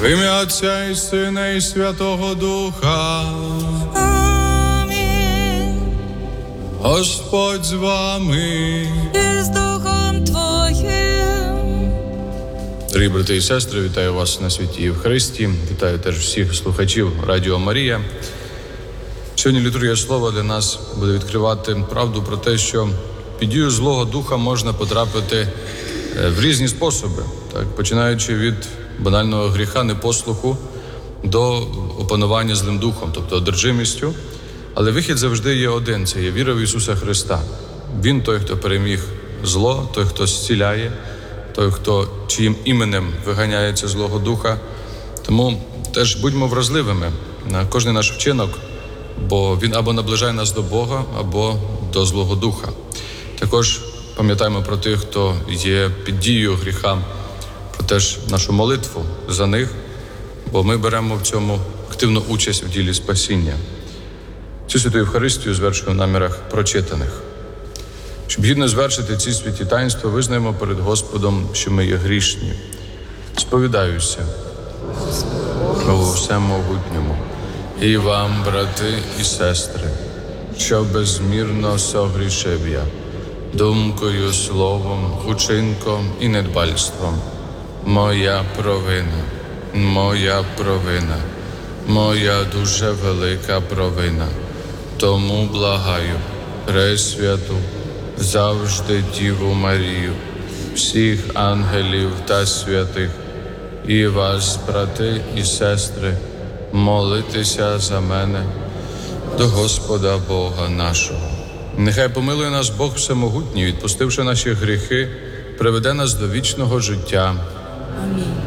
В ім'я Отця і Сина і Святого Духа. Амінь. Господь з вами. І з Духом Твоїм. Дорогі брати і сестри, вітаю вас на святі Євхаристії. Вітаю теж всіх слухачів Радіо Марія. Сьогодні літургія слова для нас буде відкривати правду про те, що під дію Злого Духа можна потрапити в різні способи, так, починаючи від банального гріха непослуху до опанування злим духом, тобто одержимістю. Але вихід завжди є один – це є віра в Ісуса Христа. Він той, хто переміг зло, той, хто зціляє, той, хто чиїм іменем виганяється Злого Духа. Тому теж будьмо вразливими на кожний наш вчинок, бо він або наближає нас до Бога, або до Злого Духа. Також пам'ятаємо про тих, хто є під дією гріха, про теж нашу молитву за них, бо ми беремо в цьому активну участь в ділі спасіння. Цю святу Євхаристію звершуємо в намірах прочитаних. Щоб гідно звершити ці святі таїнства, визнаємо перед Господом, що ми є грішні. Сповідаюся у всемогутньому і вам, брати і сестри, що безмірно согрішив я думкою, словом, учинком і недбальством. Моя провина, моя дуже велика провина. Тому благаю Пресвяту, завжди Діву Марію, всіх ангелів та святих, і вас, брати і сестри, молитеся за мене до Господа Бога нашого. Нехай помилує нас Бог Всемогутній, відпустивши наші гріхи, приведе нас до вічного життя. Амінь.